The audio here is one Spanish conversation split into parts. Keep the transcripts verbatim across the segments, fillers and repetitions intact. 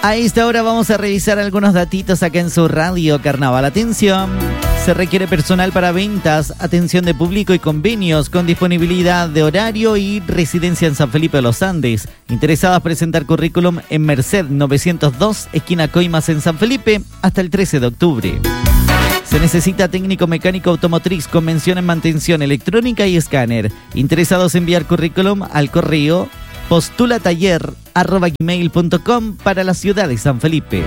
A esta hora vamos a revisar algunos datitos acá en su radio Carnaval. Atención, se requiere personal para ventas, atención de público y convenios con disponibilidad de horario y residencia en San Felipe de los Andes. Interesadas presentar currículum en Merced novecientos dos, esquina Coimas en San Felipe, hasta el trece de octubre. Se necesita técnico mecánico automotriz con mención en mantención electrónica y escáner. Interesados en enviar currículum al correo postulataller arroba gmail punto com para la ciudad de San Felipe.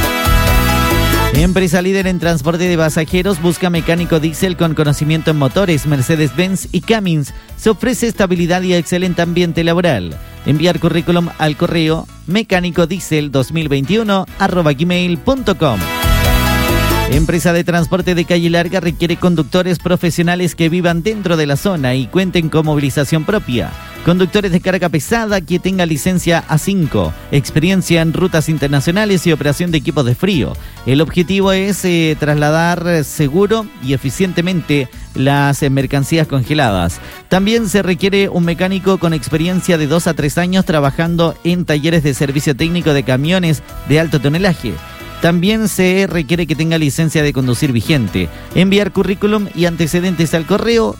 Empresa líder en transporte de pasajeros busca mecánico diésel con conocimiento en motores, Mercedes-Benz y Cummins. Se ofrece estabilidad y excelente ambiente laboral. Enviar currículum al correo mecánico diésel dos mil veintiuno arroba gmail punto com. Empresa de transporte de calle larga requiere conductores profesionales que vivan dentro de la zona y cuenten con movilización propia. Conductores de carga pesada que tengan licencia A cinco, experiencia en rutas internacionales y operación de equipos de frío. El objetivo es eh, trasladar seguro y eficientemente las eh, mercancías congeladas. También se requiere un mecánico con experiencia de dos a tres años trabajando en talleres de servicio técnico de camiones de alto tonelaje. También se requiere que tenga licencia de conducir vigente. Enviar currículum y antecedentes al correo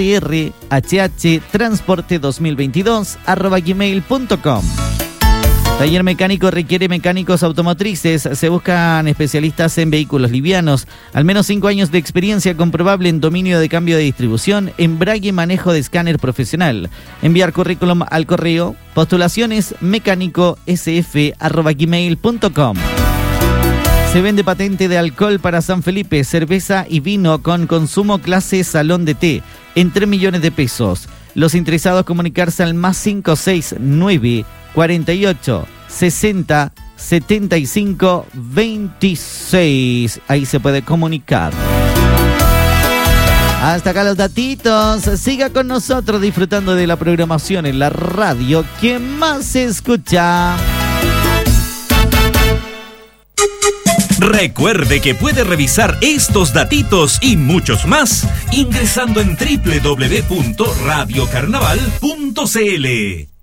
rrhhtransporte dos mil veintidós arroba gmail punto com. Taller mecánico requiere mecánicos automotrices. Se buscan especialistas en vehículos livianos. Al menos cinco años de experiencia comprobable en dominio de cambio de distribución, embrague y manejo de escáner profesional. Enviar currículum al correo postulaciones mecánico s f arroba gmail punto com. Se vende patente de alcohol para San Felipe, cerveza y vino con consumo clase salón de té, en tres millones de pesos. Los interesados comunicarse al más cinco seis nueve, cuarenta y ocho, sesenta, setenta y cinco, veintiséis. Ahí se puede comunicar. Hasta acá los datitos. Siga con nosotros disfrutando de la programación en la radio que más se escucha. Recuerde que puede revisar estos datitos y muchos más ingresando en doble u doble u doble u punto radio carnaval punto c l.